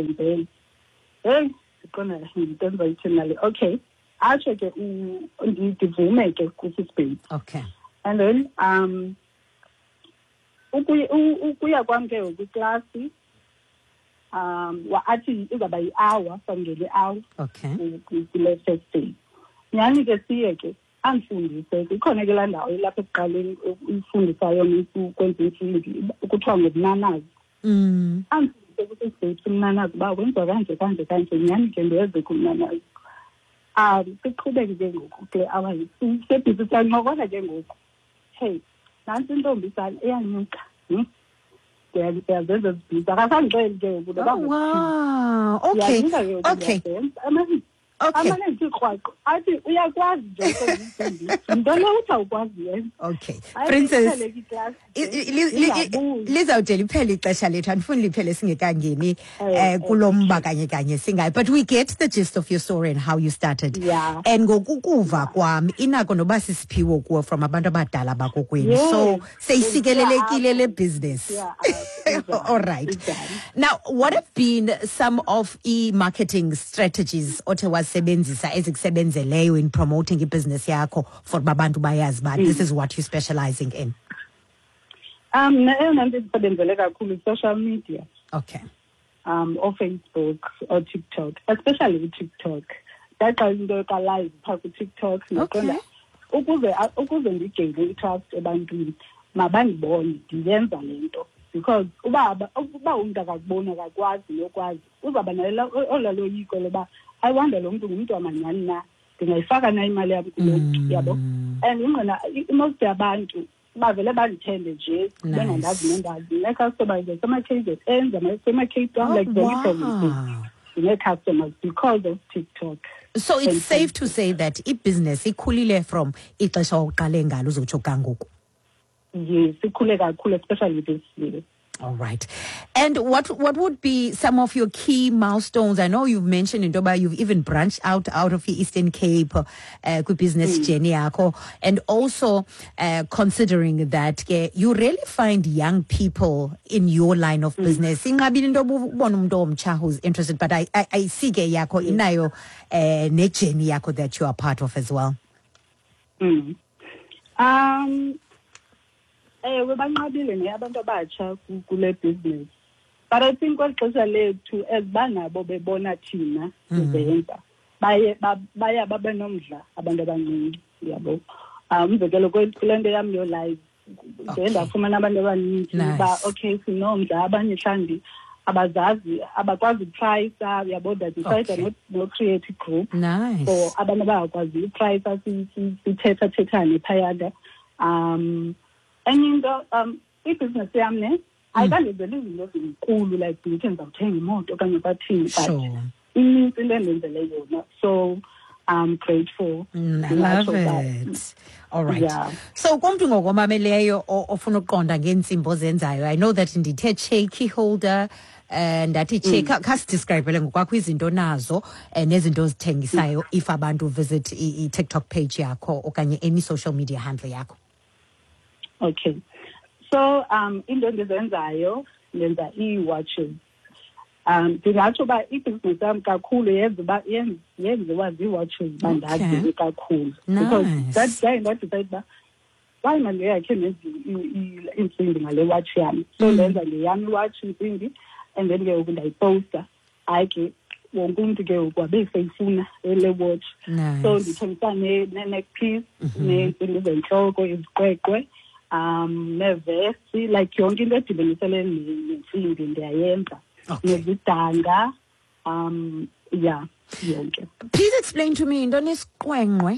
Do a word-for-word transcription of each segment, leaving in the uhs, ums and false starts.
ungenzeli. Hey, khona ngisenza ithini okay. Atsho ke ndivume ke kusisibhedi. Okay. And then um ukuya kwam ke kwiklasi um wa athi izaba yi-hour samngeli hour. Okay. Kule first day. Nyani ke siye ke andifundise ikhona ke laa ndawo lapha ekuqaleni uyifundisayo ukwenza imfundo kuthiwa ngobunanazi. Mm. Andifundise kusisibhedi umnanazi uba wenziwa kanje kanje kanje nyani ke ndiyeze kumnanazi. Um siqhubeke ke ngoku kule hour sebhizi siyancokola ke ngoku. Hey, nansi intombi sale iyanyuka. Ndiyazenza zibhizi akasangixeli ke ngoku Oh, wow. Okay. Okay. Okay. Athi uyakwazi nje ukuzifundisa. Ntona uthi awukwazi yena. Okay. Princess, lizawude liphele ixesha lethu andifuni liphele singekangeni eh kulomba kanye kanye singayi, but we get the gist of your story and how you started. Yeah. And ngokukuva kwami inako noba sisiphiwo kuwe from abantu abadala bakokwenu. So seyisikelelekile le business. Yeah. All right. Now, what have been some of e-marketing strategies othe wasebenzisa ezikusebenzeleyo in promoting i-business yakho for babantu bayazi ba this is what you're specializing in? Um, eyona nto ndisebenzele kakhulu social media. Okay. Um, or Facebook or TikTok, especially TikTok. Ndaqala into yoka-live phaa ku-TikTok. Okay. Ukuze ukuze ndigeyine i-trust ebantwini mabandibone ndiyenza le nto. Because uba uba umntu akakubona akakwazi nokwazi uzaba nalo olaloyiko loba I wonder lo muntu ngumuntu wamanyani na ndingayifaka na imali yami kulo yabo. And ingqina most yabantu bavele bandithembe nje bengandazi nendazi ne-customers sama-cases enza sama-Cape Town like the people the customers because of TikTok. So it's safe to say that i-business ikhulile from ixesha oqale ngalo uzotsho kangoku. Yes, ikhule kakhulu especially this year. All right. And what what would be some of your key milestones? I know you've mentioned in Dubai, you've even branched out out of the Eastern Cape uh, with business mm. journey yako, and also uh, considering that uh, you really find young people in your line of business. Ingabi into ubona umuntu omtsha who's interested, but I I, I see ke yako inayo uh, ne journey yako that you are part of as well. Mm. Um. Eh webanqabile ne abantu abatsha kule business. But I think kwexesha lethu ezibanabo bebona thina sizenza. Baye baya babe nomdla abantu abancinci yabo. Umzekelo kwelento yami yo live ngenda fumana abantu abaninzi ba okay sinomdla abanye mhlawumbi abazazi abakwazi price yabo that decide not no create a group. Nice. So abantu bayakwazi price sithetha thethane phayana. Um enye into um i-business yami ne ayikandenzeli izinto ezinkulu like ngithi ngizawuthenga imoto okanye bathini but inintsi into endenzele yona, so I'm grateful. Mm, I love it. That. All right. Yeah. So kumntu ngokomameleyo ofuna uqonda ngeentsimbo zenzayo, I know that ndithe cheeky holder and that it check cast describe ngokwakho izinto nazo nezinto ozithengisayo if abantu visit i TikTok page yakho okanye any social media handle yakho. Okay. So um into endizenzayo ndenza i-watches. Um ndingatsho uba i-business yami kakhulu yenziwa yenziwa zii-watches bandazi kakhulu. Because that guy ndadicide uba why manje yakhe nenzi intsimbi ngale watch yami. So ndenza ngeyami watch intsimbi and then ke ndayiposta. Hayi ke wonke umuntu ke ukwabe seyifuna ele watch. So ndithengisa ne-neck piece nezinto zentloko iziqweqwe. Um, nevesi, like yonke into edibenisele nensimbi ndiyayenza. Nezidanga, um, yeah, yonke. Please explain to me, intoni isiqwenqwe?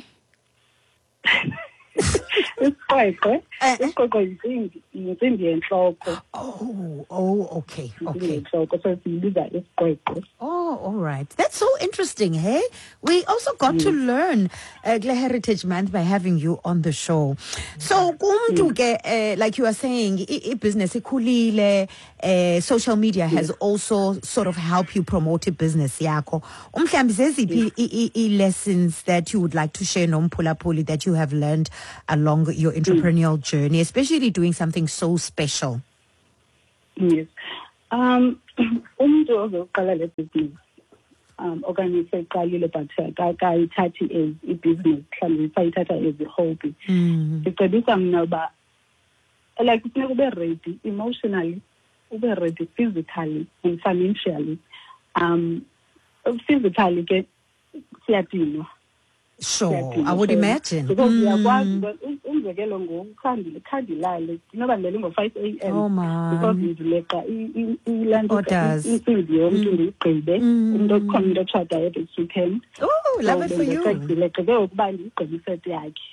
Isiqweqwe, isiqweqwe yinsimbi, yinsimbi yentloko. Oh, oh, okay, okay. Yentloko, so siyibiza isiqweqwe. Oh, all right. That's so interesting, hey? We also got mm. to learn uh, Heritage Month by having you on the show. So, kumntu ke, uh, like you are saying, i-business ikhulile, uh, social media has mm. also sort of helped you promote business yakho. Umhlambi zeziphi i-lessons that you would like to share nomphulaphuli that you have learned along your entrepreneurial mm. journey, especially doing something so special? Yes. Um, umuntu ozoqala le business, um, okanye seqalile but akayithathi as i-business, mhlawumbe sayithatha as a hobby. Ndicebisa mna uba like kufuneka ube ready emotionally, ube ready physically and financially. Um, physically ke siyadinwa. Sure, I would imagine. Because uyakwazi umzekelo ngokukhandi khandilale noba ndilele ngo-five a m Oh man. because ndileqa ilanto insimbi yomntu ndiyigqibe umuntu okhona umuntu otshatayo this weekend. Oh, love it for you. Ndileqeke ukuba ndigqibe iset yakhe.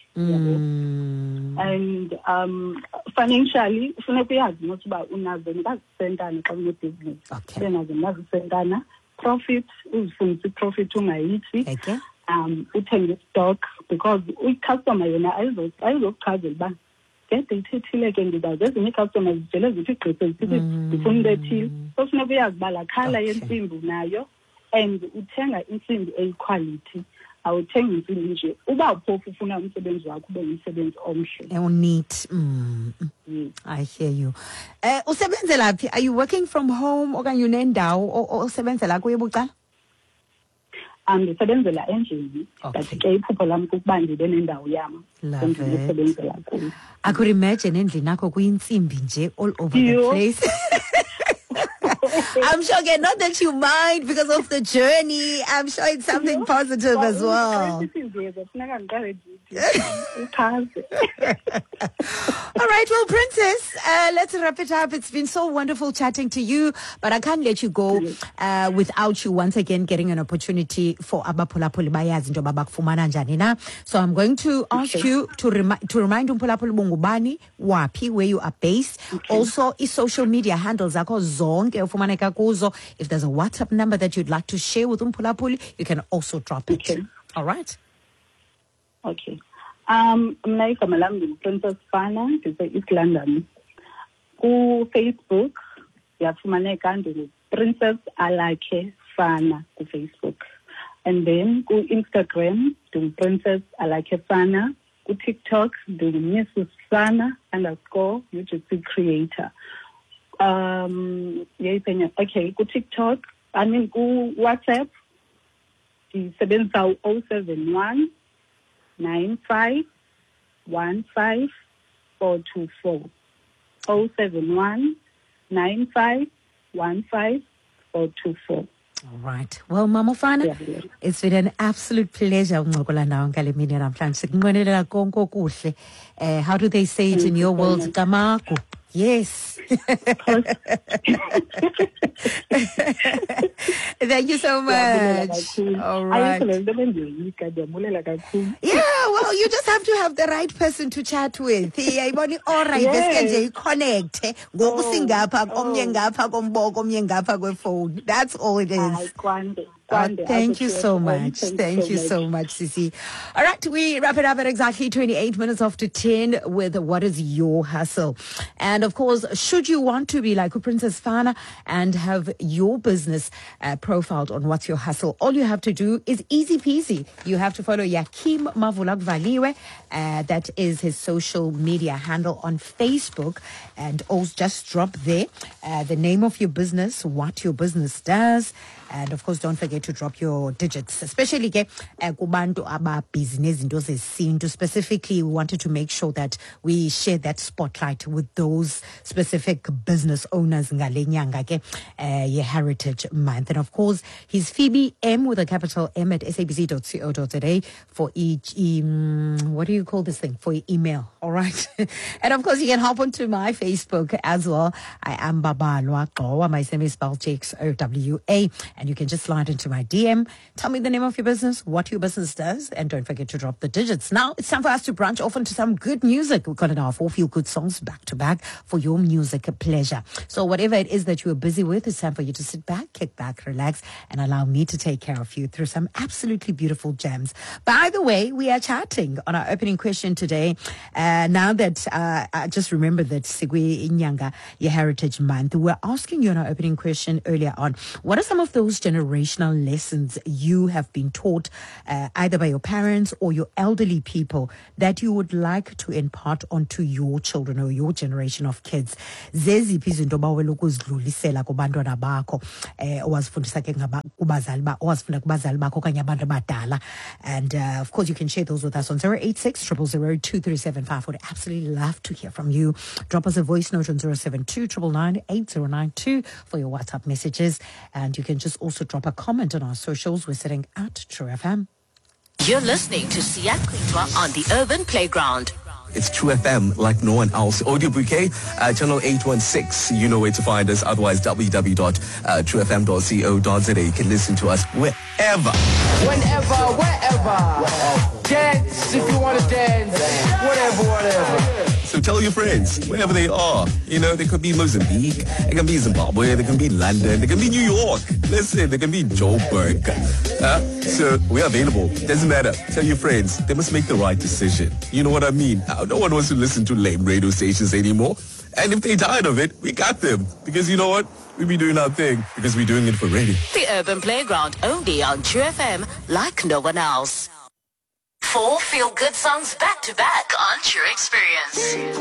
And um financially funeka uyazi ukuthi uba unazo nokazisentana xa une-business. Okay. Unazo nazisentana profit, uzifundisa i-profit ungayithi. Okay. Um, uthenge stock because i-customer yona ayizokuchazela uba ngede ithethile ke ndizazi ezinye ii-customers zijele zithi igqise zithi ndifuna into ethile. So funeka uyazi uba laa khala yentsimbi nayo and uthenga intsimbi eyiquality. Awuthengi intsimbi nje uba uphofu ufuna umsebenzi wakho ube ngumsebenzi omhle. Neat. Mm. I hear you. Uh, usebenzela phi? Are you working from home okanye unendawo osebenzela kuyo bucala? Um, ndisebenzela endlini, but ke iphupho lam kukuba ndibe nendawo yam endisebenzela kuyo. I could imagine endlini yakho kuyintsimbi nje all over the place. I'm sure, again, not that you mind because of the journey. I'm sure it's something positive as well. All right, well, Princess, uh, let's wrap it up. It's been so wonderful chatting to you, but I can't let you go uh, without you once again getting an opportunity for abaphulaphuli bayazi into abakufumana njani na. So I'm going to ask okay. you to, remi to remind umphulaphuli bungubani, wapi, where you are based. Okay. Also, social media handles zakho zonke ufumaneka kuzo. If there's a WhatsApp number that you'd like to share with umphulaphuli, you can also drop it. Okay. All right. Okay. Um, mna igama lam ngu-Princess Fana, ndise-East London. Ku-Facebook yafumaneka ngu-Princess Alakhe Fana ku-Facebook. And then ku-Instagram ngu-Princess Alakhe Fana. Ku-TikTok ngu-Missus Fana underscore U G C creator. Um, okay, ku-TikTok, I mean ku-WhatsApp, ndisebenzisa oh seven one nine five one five four two four. oh seven one nine five one five four two four. All right. Well, Mama Fana, yeah, yeah. It's been an absolute pleasure. Uh, how do they say it in your world? Kamaku. Yes. Thank you so much. All right. Yeah, well, you just have to have the right person to chat with. All right, yes. Connect. That's all it is. Oh, thank you so much. Thank you so much, Sisi. All right, we wrap it up at exactly twenty-eight minutes after ten with What is Your Hustle? And of course, should you want to be like Princess Fana and have your business uh, profiled on What's Your Hustle, all you have to do is easy peasy. You have to follow Yakim Mavulak Valiwe. Uh, that is his social media handle on Facebook. And also just drop there uh, the name of your business, what your business does. And of course, don't forget to drop your digits, especially kubantu aba business into zesintu. Specifically, we wanted to make sure that we share that spotlight with those specific business owners ngalenyanga ke uh, Heritage Month. And of course, he's Phoebe M with a capital M at sabc dot co dot za for each um, what do you call this thing? For your email. All right. And of course, you can hop onto my Facebook as well. I am Babalwa Qowa. My name is spelled J X O W A. And you can just slide into my D M. Tell me the name of your business, what your business does, and don't forget to drop the digits. Now, it's time for us to branch off into some good music. We've got an hour four feel good songs back to back for your music pleasure. So whatever it is that you are busy with, it's time for you to sit back, kick back, relax, and allow me to take care of you through some absolutely beautiful gems. By the way, we are chatting on our opening question today. Uh, now that uh, I just remember that Sigwe Inyanga, your Heritage Month, we're asking you on our opening question earlier on, what are some of those those generational lessons you have been taught uh, either by your parents or your elderly people that you would like to impart onto your children or your generation of kids? Zeziphi izinto bawela ukuzidlulisela kubantwana bakho eh owazifundisa ke kubazali ba owazifunda kubazali bakho okanye abantu abadala? And uh, of course you can share those with us on zero eight six, zero zero zero, two three seven five. Would absolutely love to hear from you. Drop us a voice note on zero seven two, nine nine nine, eight zero nine two for your WhatsApp messages. And you can just also drop a comment on our socials. We're sitting at True F M. You're listening to Siya Kwitwa on the Urban Playground. It's True F M like no one else. Audio Bouquet, uh, channel eight one six. You know where to find us. Otherwise, w w w dot true f m dot co dot z a. You can listen to us wherever. Whenever, wherever. wherever. Dance if you want to dance. Whatever, whatever. So tell your friends, wherever they are. You know, they could be Mozambique, they can be Zimbabwe, they can be London, they can be New York. Listen, they can be Joburg. Uh, so we're available. Doesn't matter. Tell your friends. They must make the right decision. You know what I mean? No one wants to listen to lame radio stations anymore. And if they're tired of it, we got them. Because you know what? We be doing our thing because we're doing it for radio. The Urban Playground, only on True F M like no one else. Four feel-good songs back-to-back on True Experience.